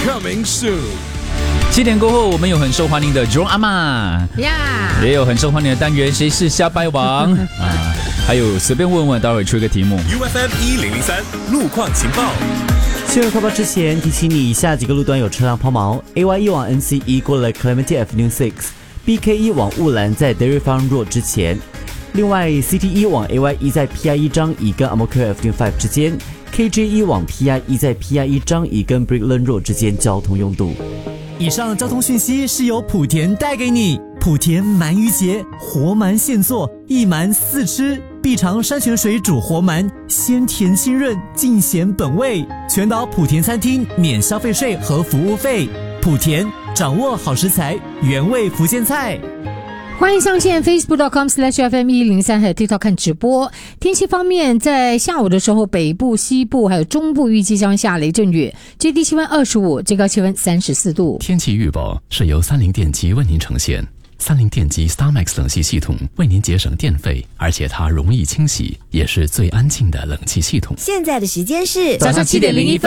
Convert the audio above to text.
coming soon。 7点过后，我们有很受欢迎的 John 阿嬷呀， 也有很受欢迎的单元，谁是小白王还有随便问问，待会出一个题目。 UFM 1003路况情报。 新闻快报之前提醒你，以下几个路段有车辆抛锚 ：AY1 往 NC1 过了 Clementi Avenue 6，BK1 往雾兰在 Dairy Farm Road 之前。另外 CT1 往 AY1 在 PI1 张乙跟 Amokyo Avenue 5之间。KJ1 往 PI1 在 PI1 张乙跟 Brickland Road 之间交通拥堵。 以上交通讯息是由莆田带给你。莆田鳗鱼节，活鳗现做，一鳗4吃，必尝山泉水煮活鳗，鲜甜清润，尽显本味。全岛莆田餐厅免消费税和服务费。莆田掌握好食材，原味福建菜。 欢迎上线 facebook.com/FM103 还有 TikTok 看直播。天气方面，在下午的时候，北部、西部还有中部预计将下雷阵雨，最低气温25，最高气温34度。 天气预报是由三菱电机为您呈现。三菱电机 StarMax 冷气系统为您节省电费，而且它容易清洗，也是最安静的冷气系统。 现在的时间是早上7:01。